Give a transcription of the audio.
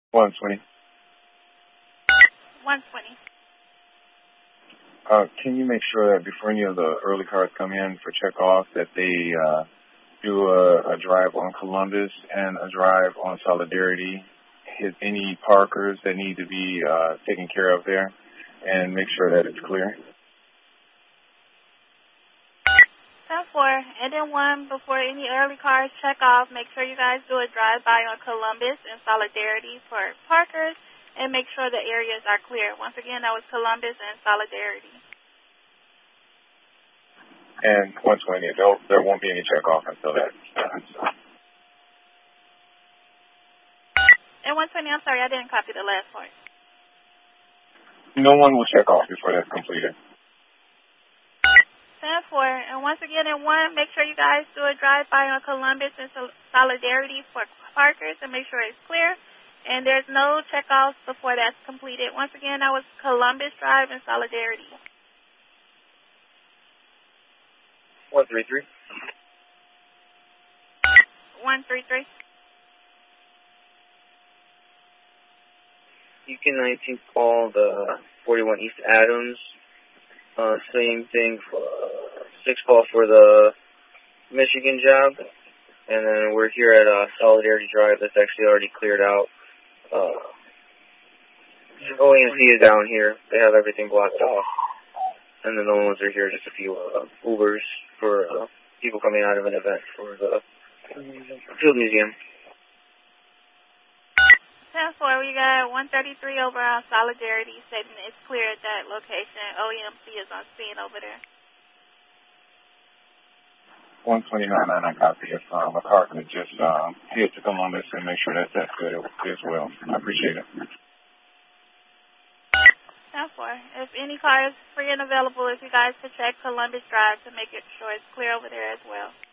120. 120. Can you make sure that before any of the early cars come in for checkoff that they do a drive on Columbus and a drive on Solidarity, hit any parkers that need to be taken care of there, and make sure that it's clear? 10-4. And then 1, before any early cars check off, make sure you guys do a drive-by on Columbus and Solidarity for parkers, and make sure the areas are clear. Once again, that was Columbus and Solidarity. And 120, there won't be any checkoff until that. And 120, I'm sorry, I didn't copy the last part. No one will check off before that's completed. 10-4. And once again, in 1, make sure you guys do a drive-by on Columbus and Solidarity for parkers, and make sure it's clear. And there's no checkoffs before that's completed. Once again, that was Columbus Drive and Solidarity. 133. 133. You can 19 call the 41 East Adams. Same thing for 6 call for the Michigan job. And then we're here at Solidarity Drive. That's actually already cleared out. OAMC is down here. They have everything blocked off. And then the only ones are here, just a few Ubers for people coming out of an event for the Field Museum. 10-4, we got 133 over on Solidarity, stating it's clear at that location. OEMC is on scene over there. 129, and I copy it from a car could just head to Columbus and make sure that's good as well. I appreciate it. 10-4. If any car is free and available, if you guys could check Columbus Drive to make sure it's clear over there as well.